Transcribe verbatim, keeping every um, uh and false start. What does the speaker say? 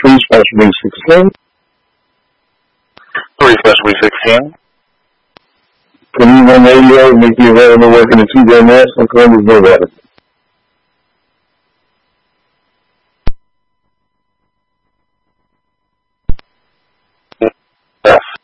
three slash B sixteen. three slash B sixteen. Community Radio, make you available working in T J National Columbus, Nevada.